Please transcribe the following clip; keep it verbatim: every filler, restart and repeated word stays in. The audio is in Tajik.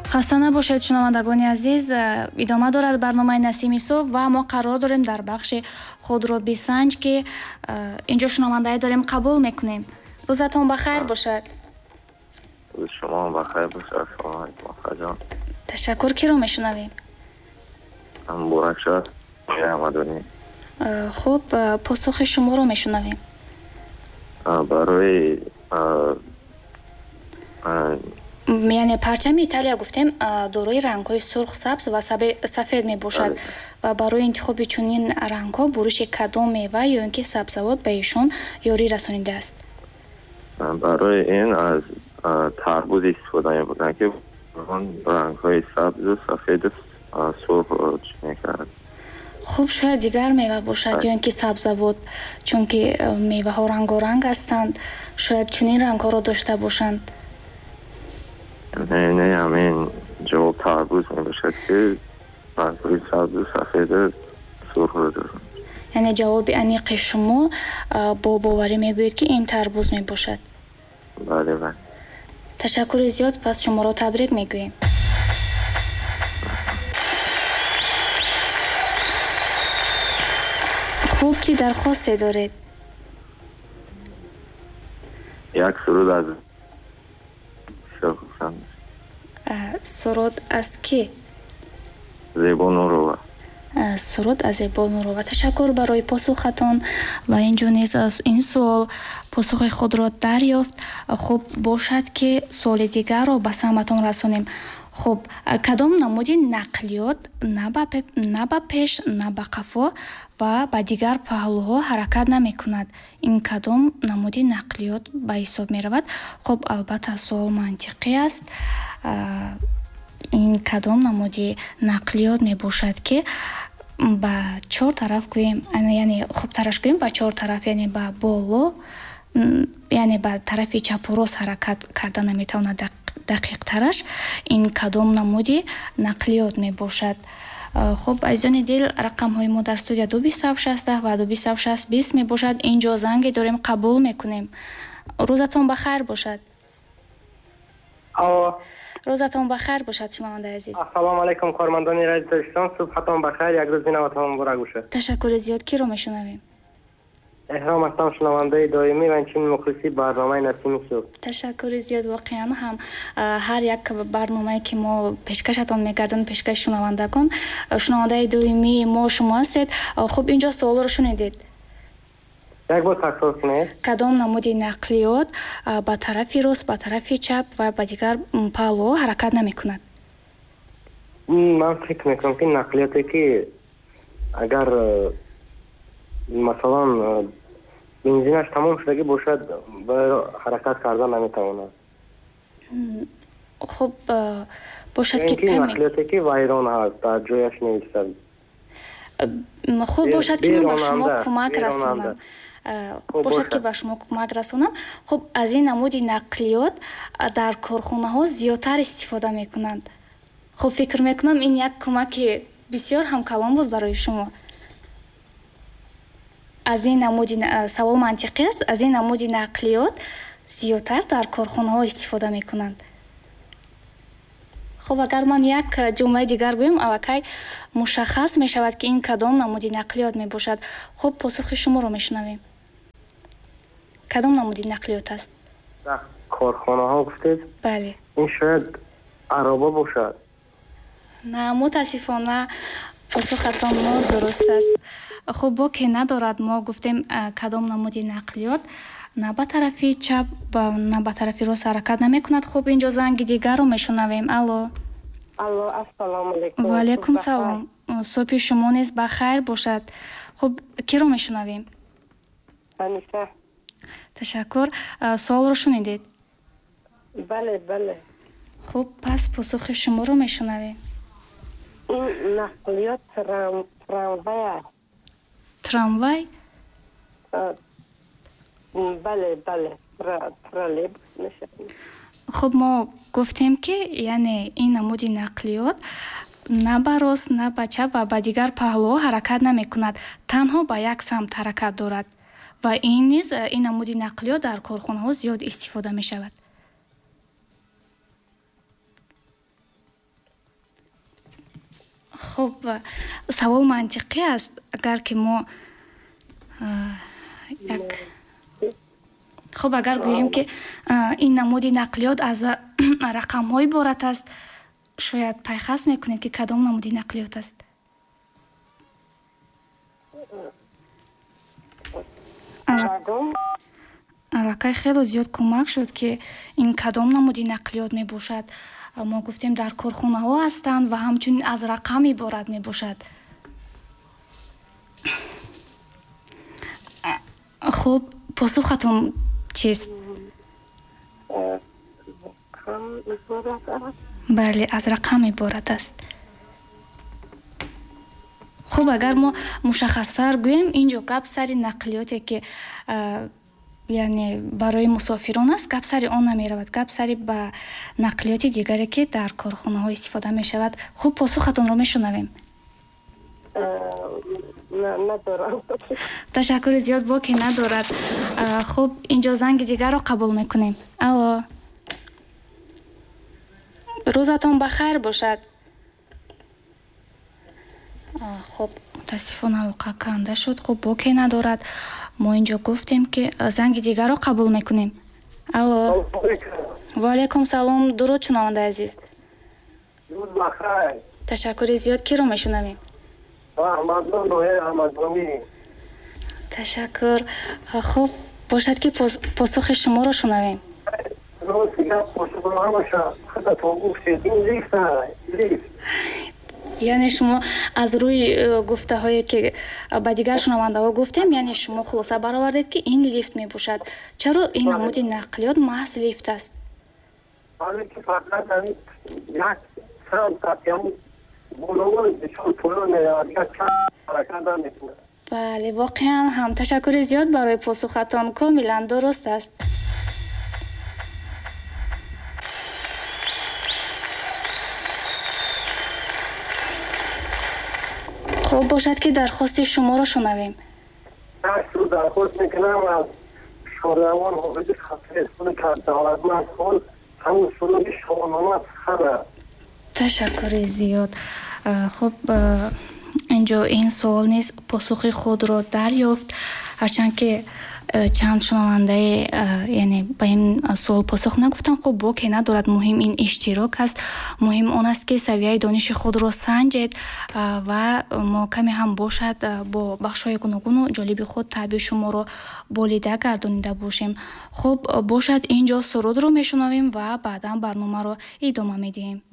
хаста набошед шунавандагони азиз, идома дорад барномаи Насими Субҳ ва мо қарор дорем дар бахши Худро бисанҷ ки инҷо шунавандае дорем қабул мекунем. Рӯзатон бахайр бошад. рӯзи шумо бахайр бошад. Салом алейкум ахаҷон. Ташаккур. Киро мешунавем? муборак шад. Рамадонӣ. хуб, посухи шуморо мешунавем. барои яъне парчами Италия гуфтем дорои рангҳои сурх, сабз ва сафед мебошад ва барои интихоби чунин рангҳо буруши кадом мева ё ин ки сабзавот ба ишон ёрӣ расонидааст? барои ин аз тарбуз истифода мебурданд ки он рангҳои сабзу сафеду сурхро чӣ мекард. хуб, шояд дигар мева бошад ё ин ки сабзавот, чунки меваҳо рангоранг ҳастанд, шояд чунин рангҳоро дошта бошанд. не не ҳамин ҷавоб тарбуз мебошад ки рангҳои сабзу сафеду сурхро дорад. яъне ҷавоби аниқи шумо бо боварӣ мегӯед ки ин тарбуз мебошад. бале бале. ташаккури зиёд. Пас шуморо табрик мегӯем. хуб, чӣ дархосте доред? як суруд аз суруд аз ки? Зебо Нурова. суруд аз Зебо Нурова. Ташаккур барои посухатон ва инҷо низ ин суол посухи худро дарёфт. хуб, бошад ки суоли дигарро ба саматон расонем. хуб, кадом намуди нақлиёт на ба пеш, на ба қафо ва ба дигар паҳлӯҳо ҳаракат намекунад? ин кадом намуди нақлиёт ба ҳисоб меравад? хуб, албатта суол мантиқӣ аст. ин кадом намуди нақлиёт мебошад ки ба чор тараф гӯем, яъне хубтараш гӯем ба чор тараф, яъне ба боло, яъне ба тарафи чапу рост ҳаракат карда наметавонад. дақиқтараш ин кадом намуди нақлиёт мебошад? хуб, азизони дил, рақамҳои мо дар студия ду бисту ҳафт шастдаҳ ва ду бисту ҳафт шаст бист мебошад. инҷо занге дорем, қабул мекунем. рӯзатон бахайр бошад. алло. рӯзатон бахайр бошад шунавандаи азиз. ассалому алайкум кормандони радио Тоҷикистон. субҳатон бахайр, як рӯзи наватон муборак бошад. ташаккури зиёд. Киро мешунавем? эҳром ҳастам, шунавандаи доимӣ ва инчунин мухлиси барномаи Насими Субҳ. ташаккури зиёд. воқеан ҳам ҳар як барномае ки мо пешкашатон мегардонем, пешкаши шунавандагон, шунавандаи доимии мо шумо ҳастед. хуб, инҷо суолро шунидед. як бор такрор кунед. кадом намуди нақлиёт ба тарафи рост, ба тарафи чап ва ба дигар паҳлӯҳо ҳаракат намекунад? ман фикр мекунам ки нақлиёте ки агар масалан бензинаш тамом шудагӣ бошад, ҳаракат карда наметавонад. хуб, бошад ки нақлиёте ки вайрон ҳаст, дар ҷояш наистад. хуб, бошад ки ман ба шумо кӯмак расонам. бошад ки ба шумо кӯмак расонам. хуб, аз ин намуди нақлиёт дар корхонаҳо зиёдтар истифода мекунанд. хуб, фикр мекунам ин як кӯмаки бисёр ҳам калон буд барои шумо. аз ин намуди савол мантиқӣ аст. аз ин намуди нақлиёт зиёдтар дар корхонаҳо истифода мекунанд. хуб, агар ман як ҷумлаи дигар гӯем, аллакай мушаххас мешавад ки ин кадом намуди нақлиёт мебошад. хуб, посухи шуморо мешунавем. кадом намуди нақлиёт аст? дар корхонаҳо гуфтед? бале. ин шояд ароба бошад. на, мутаассифона посухатон нодуруст аст. хуб, боке надорад. мо гуфтем кадом намуди нақлиёт на ба тарафи чап на ба тарафи рост ҳаракат намекунад. хуб, инҷо занги дигарро мешунавем. алло. алло, ассалому алайкум. ва алайкум салом. субҳи шумо низ бахайр бошад. хуб, киро мешунавем? Аниса. ташаккур. суолро шунидед? бале бале. хуб, пас посухи шуморо мешунавем. ин нақлиёт трамвай аст. трамвай? бале бале. троллейбус мешавад. хуб, мо гуфтем ки яъне ин намуди нақлиёт на ба рост, на ба чап ва ба дигар паҳлӯҳо ҳаракат намекунад. танҳо ба як самт ҳаракат дорад ва ин низ ин намуди нақлиёт дар корхонаҳо зиёд истифода мешавад. хуб савол мантиқӣ аст. Агар ки мо як хуб агар гӯем ки ин намуди нақлиёт аз рақамҳо иборат аст, шояд пайхас мекунед ки кадом намуди нақлиёт аст? аллакай хеле зиёд кӯмак шуд ки ин кадом намуди нақлиёт мебошад. мо гуфтем дар корхонаҳо ҳастанд ва ҳамчунин аз рақам иборат мебошад. хуб посухатон чист? бале, аз рақам иборат аст. хуб агар мо мушаххастар гӯем, инҷо гап сари нақлиёте ки яъне барои мусофирон аст, гап сари он намеравад. гап сари ба нақлиёти дигаре ки дар корхонаҳо истифода мешавад. хуб посухатонро мешунавем. надорам. ташаккури зиёд бо ки надорад. хуб инҷо занги дигарро қабул мекунем. алло, рӯзатон бахайр бошад. хуб мутаассифона алоқа канда шуд. хуб бо ки надорад. мо инҷо гуфтем ки занги дигарро қабул мекунем. алло, ва алайкум салом. дуруд шунаванда азиз. дуруд бахайр. ташаккури зиёд. киро мешунавем? аҳмадулло ноҳияи аҳмаддомӣ. ташаккур. хуб бошад ки посухи шуморо шунавем. яъне шумо аз рӯи гуфтаҳое ки ба дигар шунавандаҳо гуфтем, яъне шумо хулоса баровардед ки ин лифт мебошад. чаро ин намуди нақлиёт маҳз лифт аст? бале, воқеан ҳам. ташаккури зиёд барои посухатон. комилан дуруст аст. хуб бошад ки дархости шуморо шунавем. дархост мекунам аз шоравон ҳофизи хатфестони кардавладманд хол ҳамун суруби шоҳнома хана. ташаккури зиёд. хуб инҷо ин суол низ посухи худро дарёфт. ҳарчанд ки чанд шунавандаe яъне ба ин суол посух нагуфтан, хуб бо ки надорад. муҳим ин иштирок аст. муҳим он аст ки савияи дониши худро санҷед ва мо каме ҳам бошад бо бахшҳои гуногуну ҷолиби худ таъби шуморо болида гардонида бошем. хуб бошад инҷо сурудро мешунавем ва баъдан барномаро идома медиҳем.